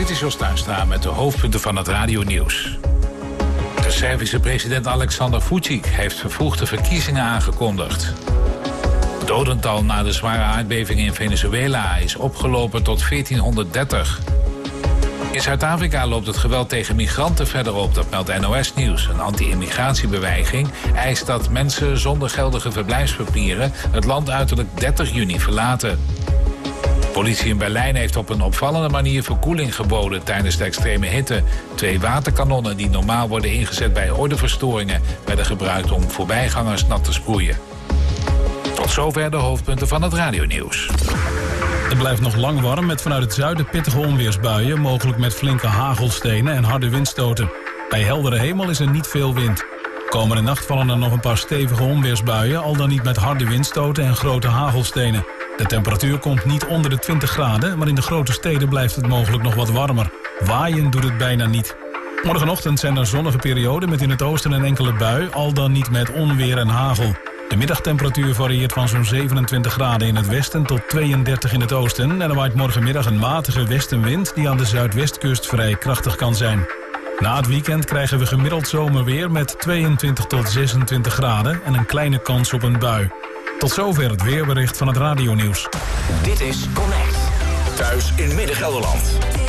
Dit is Jos Tuinstra met de hoofdpunten van het radionieuws. De Servische president Alexander Vučić heeft vervroegde verkiezingen aangekondigd. Het dodental na de zware aardbeving in Venezuela is opgelopen tot 1430. In Zuid-Afrika loopt het geweld tegen migranten verder op, dat meldt NOS Nieuws. Een anti-immigratiebeweging eist dat mensen zonder geldige verblijfspapieren het land uiterlijk 30 juni verlaten. Politie in Berlijn heeft op een opvallende manier verkoeling geboden tijdens de extreme hitte. 2 waterkanonnen die normaal worden ingezet bij ordeverstoringen werden gebruikt om voorbijgangers nat te sproeien. Tot zover de hoofdpunten van het radionieuws. Het blijft nog lang warm met vanuit het zuiden pittige onweersbuien, mogelijk met flinke hagelstenen en harde windstoten. Bij heldere hemel is er niet veel wind. Komende nacht vallen er nog een paar stevige onweersbuien, al dan niet met harde windstoten en grote hagelstenen. De temperatuur komt niet onder de 20 graden, maar in de grote steden blijft het mogelijk nog wat warmer. Waaien doet het bijna niet. Morgenochtend zijn er zonnige perioden met in het oosten een enkele bui, al dan niet met onweer en hagel. De middagtemperatuur varieert van zo'n 27 graden in het westen tot 32 in het oosten. En er waait morgenmiddag een matige westenwind die aan de zuidwestkust vrij krachtig kan zijn. Na het weekend krijgen we gemiddeld zomerweer met 22 tot 26 graden en een kleine kans op een bui. Tot zover het weerbericht van het radionieuws. Dit is Connect. Thuis in Midden-Gelderland.